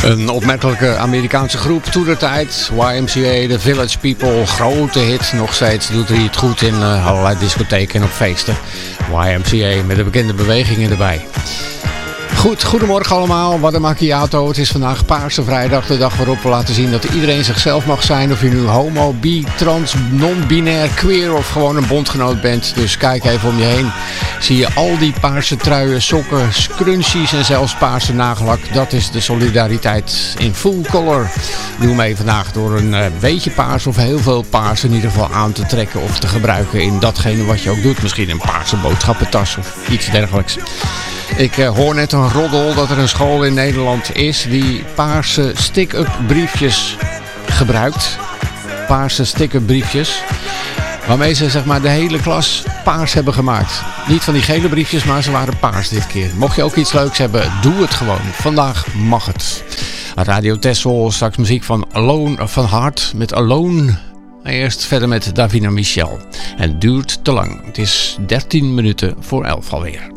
Een opmerkelijke Amerikaanse groep toentertijd. YMCA, The Village People, grote hit. Nog steeds doet hij het goed in allerlei discotheken en op feesten. YMCA met de bekende bewegingen erbij. Goed, goedemorgen allemaal. Wat een macchiato. Het is vandaag Paarse Vrijdag. De dag waarop we laten zien dat iedereen zichzelf mag zijn. Of je nu homo, bi, trans, non-binair, queer of gewoon een bondgenoot bent. Dus kijk even om je heen. Zie je al die paarse truien, sokken, scrunchies en zelfs paarse nagellak. Dat is de solidariteit in full color. Doe mee vandaag door een beetje paars of heel veel paars in ieder geval aan te trekken of te gebruiken in datgene wat je ook doet. Misschien een paarse boodschappentas of iets dergelijks. Ik hoor net een roddel dat er een school in Nederland is die paarse stick-up briefjes gebruikt. Paarse stick-up briefjes. Waarmee ze zeg maar de hele klas paars hebben gemaakt. Niet van die gele briefjes, maar ze waren paars dit keer. Mocht je ook iets leuks hebben, doe het gewoon. Vandaag mag het. Radio Texel, straks muziek van Alone, van Hart met Alone. Eerst verder met Davina Michel. En het duurt te lang. Het is 13 minuten voor 11 alweer.